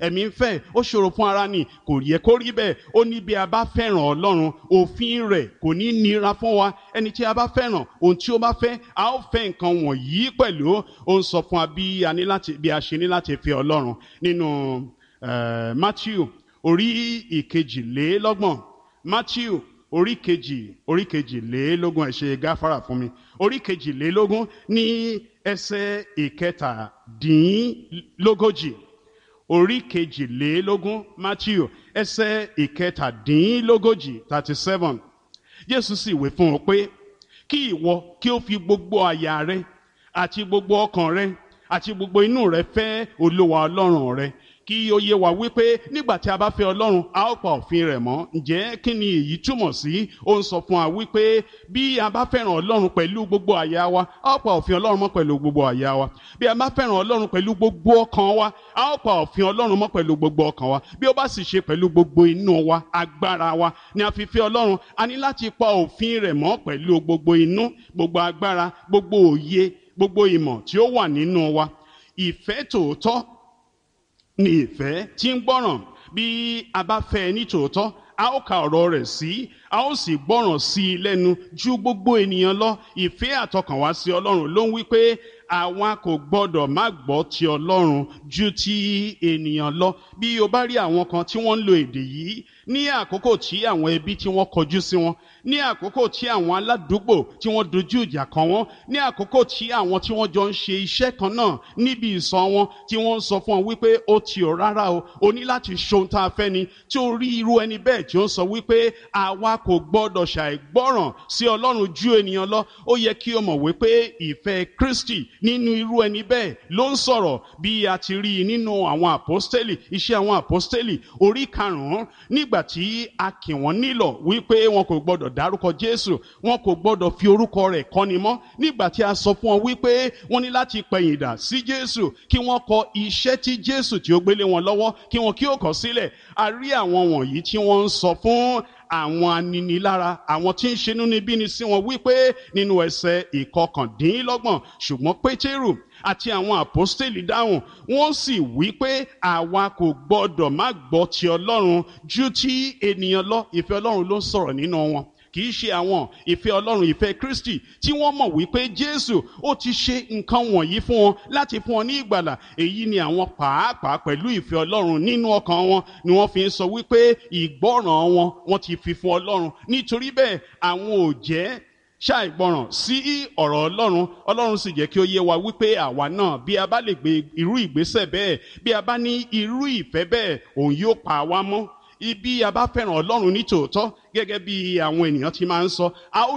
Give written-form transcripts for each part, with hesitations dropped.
ẹ̀mí ń fẹ́, ó ṣòro fún ara ni, kò yẹ kó rí bẹ́ẹ̀. Ó ní bí a bá fẹ́ràn Ọlọ́run, òfin rẹ̀ kò ní nira fún wa. Ẹni tí a bá fẹ́ràn, ohun tí ó bá fẹ́, a ó fẹ́ nǹkan wọ̀nyí pẹ̀lú. Ó ń sọ fún wa bí a ṣe ní láti fẹ́ Ọlọ́run nínú Matthew orí ìkejìlélọ́gbọ̀n. Matthew orí kejìlélógún, ẹ ṣe gáfárà fún mi. Orí kejìlélógún ní ẹsẹ̀ ìkẹtàdínlógójì. Orí kejìlélógún Matthew ẹsẹ̀ ìkẹtàdínlógójì 37. Jésù sì wí fún un pé kí ìwọ kí ó fi gbogbo àyà rẹ àti gbogbo ọkàn rẹ àti gbogbo inú rẹ fẹ́ Olúwa Ọlọ́run rẹ. Kí ó yé wa wípé nígbà tí a bá fẹ́ Ọlọ́run, a ó pa òfin rẹ̀ mọ́. Ǹjẹ́ kí ni èyí túmọ̀ sí? Ó ń sọ fún wa wípé bí a bá fẹ́ràn Ọlọ́run pẹ̀lú gbogbo àyà wa, a ó pa òfin Ọlọ́run mọ́ pẹ̀lú gbogbo àyà wa. Bí a bá fẹ́ràn Ọlọ́run pẹ̀lú gbogbo ọkàn wa, a ó pa òfin Ọlọ́run mọ́ pẹ̀lú gbogbo ọkàn wa. Bí ó bá sì ṣe pẹ̀lú gbogbo inú wa, agbára wa ni a fi fẹ́ Ọlọ́run, a ní láti pa òfin rẹ̀ mọ́ pẹ̀lú gbogbo inú, gbogbo agbára, gbogbo òye, gbogbo ìmọ̀ tí ó wà nínú wa. Ìfẹ́ tòótọ́ ni ìfẹ́ tí ń gbọ́ràn. Bí a bá fẹ́ ní tòótọ́, a ó ka ọ̀rọ̀ rẹ̀ sí, a ó sì gbọ́ràn sí i lẹ́nu ju gbogbo ènìyàn lọ. Ìfẹ́ àtọkànwá sí Ọlọ́run ló ń wí pé àwa kò gbọdọ̀ má gbọ́ ti Ọlọ́run ju ti ènìyàn lọ. Bí o bá rí àwọn kan tí wọ́n ń lo èdè yìí ní àkókò tí àwọn ẹbí tí wọ́n kọjú sí wọn, ní àkókò tí àwọn aládùúgbò tí wọ́n dojú ìjà kọ wọ́n, ní àkókò tí àwọn tí wọ́n jọ ń ṣe iṣẹ́ kan náà níbi ìsọ̀ wọn tí wọ́n ń sọ fún wọn wípé ó ti ò rárá o ní láti ṣohun tá a fẹ́ ni, tí ó rí irú ẹni bẹ́ẹ̀ tí ó ń sọ wípé àwa kò gbọdọ̀ ṣàìgbọ́ràn sí Ọlọ́run ju ènìyàn lọ. Ó yẹ kí o mọ̀ wípé ìfẹ́ Kristi nínú irú ẹni bẹ́ẹ̀ ló ń sọ̀rọ̀. Bí a ti rí nínú àwọn àpọ́stélì, iṣẹ́ àwọn àpọ́stélì orí 5, nígbà tí a kì wọ́n nílọ̀ wípé wọn kò gbọdọ̀ dárúkọ Jésù, wọn kò gbọdọ̀ fi orúkọ rẹ̀ kọ́ni mọ́. Nígbà tí a sọ fún wọn wípé wọ́n ní láti pẹ̀yìndà sí Jésù, kí wọ́n kọ iṣẹ́ tí Jésù tí ó gbélé wọn lọ́wọ́, kí wọn kí ó kọ sílẹ̀. A rí àwọn wọ̀nyí tí wọ́n ń sọ fún àwọn aninilára, àwọn tí ń ṣe inúnibíni sí wọn wípé nínú ẹsẹ̀ ìkọkàndínlọ́gbọ̀n, ṣùgbọ́n Pétérù àti àwọn àpọ́stélì dáhùn, wọ́n sì wí pé àwa kò gbọdọ̀ má gbọ́ ti Ọlọ́run ju ti ènìyàn lọ. Ìfẹ́ Ọlọ́run ló ń sọ̀rọ̀ nínú wọn, kì í ṣe àwọn. Ìfẹ́ Ọlọ́run, ìfẹ́ Kristi, tí wọ́n mọ̀ wípé Jésù ó ti ṣe nǹkan wọ̀nyí fún wọn láti fún wọn ní ìgbàlà. Èyí ni àwọn pàápàá pẹ̀lú ìfẹ́ Ọlọ́run nínú ọkàn wọn ni wọ́n fi ń sọ wípé ìgbọ́ràn wọn wọ́n ti fi fún Ọlọ́run. Nítorí bẹ́ẹ̀ àwọn ò jẹ́ ṣàìgbọràn sí ọ̀rọ̀ Ọlọ́run. Ọlọ́run sì jẹ́ kí ó yé wa wípé àwa náà, bí a bá lè gbé irú ìgbésẹ̀ bẹ́ẹ̀, bí a bá ní irú ìfẹ́ bẹ́ẹ̀, òun yóò pa wá mọ́. Ibi a bá fẹ́ràn Ọlọ́run ní tòótọ́, gẹ́gẹ́ bí àwọn ènìyàn ti máa ń sọ, a ó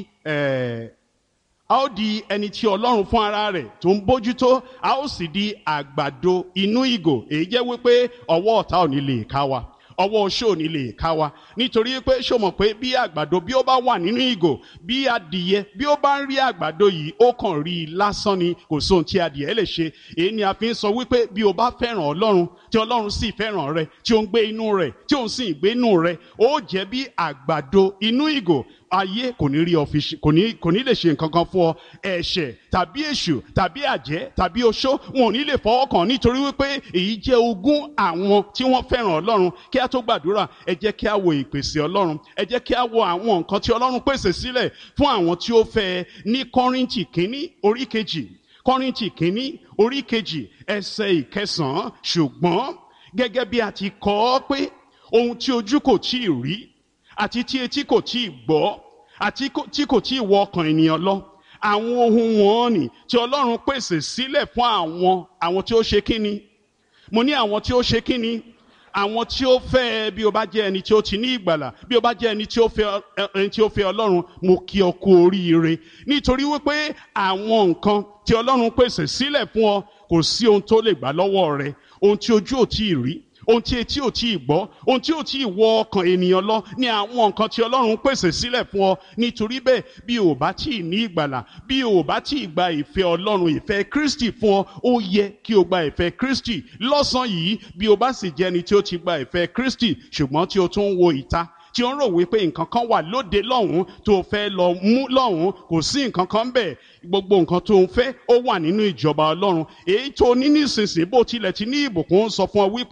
di ẹni tí Ọlọ́run fún ara rẹ̀ tó ń bójútó, a ó sì di àgbàdo inú ìgò. Èyí jẹ́ wípé ọwọ́ ọ̀tá ò ní lè ká wa, ọwọ́ oṣó ò ní lè ká wa. Nítorí pé ṣó mọ̀ pé bí àgbàdo bí ó bá wà nínú ìgò, bí adìyẹ bí ó bá ń rí àgbàdo yìí, ó kàn rí i lásán ni, kò sóhun tí adìyẹ lè ṣe. Èyí ni a fi ń sọ wípé bí o bá fẹ́ràn Ọlọ́run, tí Ọlọ́run sì fẹ́ràn rẹ, tí ó ń gbé inú rẹ, tí òun sì ń gbé inú rẹ, ó jẹ́ bí àgbàdo inú ìgò. Ayé kò ní rí ọ fi kò ní lè ṣe nǹkan kan fún ọ. Ẹ̀ṣẹ̀ tàbí èṣù tàbí àjẹ́ tàbí oṣó, wọn ò ní lè fọwọ́ kàn, nítorí wípé èyí jẹ́ ogún àwọn tí wọ́n fẹ́ràn Ọlọ́run. Kí a tó gbàdúrà, ẹ jẹ́ kí a wo ìpèsè Ọlọ́run. Ẹ jẹ́ kí a wo àwọn nǹkan tí Ọlọ́run pèsè sílẹ̀ fún àwọn tí ó fẹ́ ní Kọ́ríńtì kínní orí kejì. Kọ́ríńtì kínní orí kejì ẹsẹ̀ 9. Ṣùgbọ́n gẹ́gẹ́ bí a ti kọ ọ́ pé ohun tí ojú kò tí ì rí, àti tí etí kò tí ì gbọ́, àti tí kò tí ì wọ ọkàn ènìyàn lọ, àwọn ohun wọ̀nnì tí Ọlọ́run pèsè sílẹ̀ fún àwọn tí ó ṣe kíni. Mo ní àwọn tí ó ṣe kíni, àwọn tí ó fẹ́. Bí o bá jẹ́ ẹni tí ó ti ní ìgbàlà, bí o bá jẹ́ ẹni tí ó fẹ́ Ọlọ́run, mo kí ọ kú oríire. Nítorí wípé àwọn nǹkan tí Ọlọ́run pèsè sílẹ̀ fún ọ, kò sí ohun tó lè gbà lọ́wọ́ rẹ. Ohun tí ojú ò tí ì rí, ohun tí etí ò tí ì gbọ́, ohun tí ò tí ì wọ ọkàn ènìyàn lọ, ní àwọn nǹkan tí Ọlọ́run pèsè sílẹ̀ fún ọ. Nítorí bẹ́ẹ̀, bí o bá tí ì ní ìgbàlà, bí o bá tí ì gba ìfẹ́ Ọlọ́run, ìfẹ́ Kristi fún ọ, ó yẹ kí o gba ìfẹ́ Kristi lọ́sàn-án yìí. Bí o bá sì jẹ́ ẹni tí ó ti gba ìfẹ́ Kristi, ṣùgbọ́n tí o tún ń wo ìta, tí ó ń rò wípé nǹkan kan wà lóde lọ́hùn tó fẹ́ lọ mú lọ́hùn, kò sí nǹkan kan bẹ́ẹ̀. Gbogbo nǹkan tó ń fẹ́ ó wà nínú ìjọba Ọlọ́run. Èyí tó ní nísinsìnyí, bó tilẹ̀ ti ní ìbùkún, sọ fún ọ wípé